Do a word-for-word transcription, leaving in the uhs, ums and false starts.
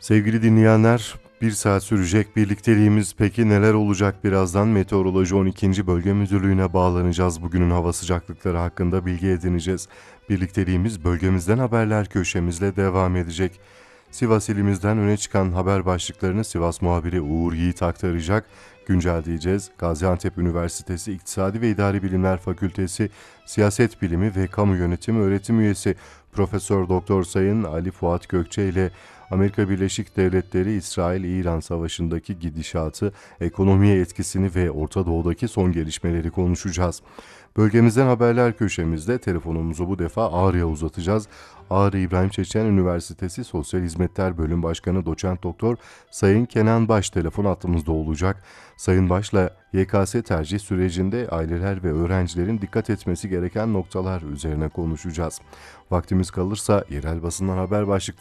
Sevgili dinleyenler, bir saat sürecek birlikteliğimiz peki neler olacak? Birazdan Meteoroloji on ikinci. Bölge Müdürlüğü'ne bağlanacağız. Bugünün hava sıcaklıkları hakkında bilgi edineceğiz. Birlikteliğimiz bölgemizden haberler köşemizle devam edecek. Sivas ilimizden öne çıkan haber başlıklarını Sivas muhabiri Uğur Yiğit aktaracak. Güncelleyeceğiz. Gaziantep Üniversitesi İktisadi ve İdari Bilimler Fakültesi Siyaset Bilimi ve Kamu Yönetimi öğretim üyesi Profesör Doktor Sayın Ali Fuat Gökçe ile Amerika Birleşik Devletleri İsrail-İran savaşındaki gidişatı, ekonomiye etkisini ve Orta Doğu'daki son gelişmeleri konuşacağız. Bölgemizden haberler köşemizde telefonumuzu bu defa Ağrı'ya uzatacağız. Ağrı İbrahim Çeçen Üniversitesi Sosyal Hizmetler Bölüm Başkanı Doçent Doktor Sayın Kenan Baş telefon hattımızda olacak. Sayın Baş'la Y K S tercih sürecinde aileler ve öğrencilerin dikkat etmesi gereken noktalar üzerine konuşacağız. Vaktimiz kalırsa yerel basından haber başlıkları